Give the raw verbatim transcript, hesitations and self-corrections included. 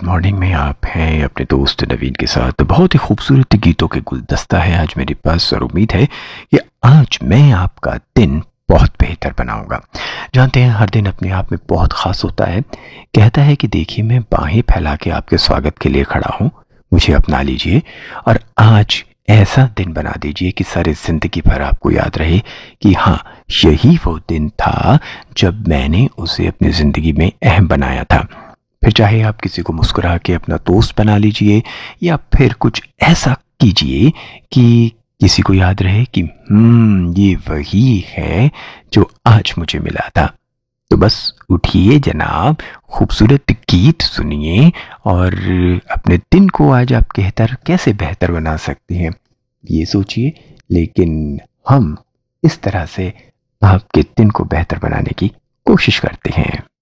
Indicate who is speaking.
Speaker 1: Morning में आप हैं अपने दोस्त नवीन के साथ। बहुत ही खूबसूरत गीतों के गुलदस्ता है आज मेरे पास और उम्मीद है कि आज मैं आपका दिन बहुत बेहतर बनाऊंगा। जानते हैं हर दिन अपने आप में बहुत ख़ास होता है। कहता है कि देखिए मैं बाहें फैला के आपके स्वागत के लिए खड़ा हूँ, मुझे अपना लीजिए और आज ऐसा दिन बना दीजिए कि सारी ज़िंदगी भर आपको याद रहे कि हाँ, यही वो दिन था जब मैंने उसे अपनी ज़िंदगी में अहम बनाया था। फिर चाहे आप किसी को मुस्कुरा के अपना दोस्त बना लीजिए या फिर कुछ ऐसा कीजिए कि किसी को याद रहे कि हम्म ये वही है जो आज मुझे मिला था। तो बस उठिए जनाब, खूबसूरत गीत सुनिए और अपने दिन को आज आप बेहतर कैसे बेहतर बना सकते हैं ये सोचिए। लेकिन हम इस तरह से आपके दिन को बेहतर बनाने की कोशिश करते हैं।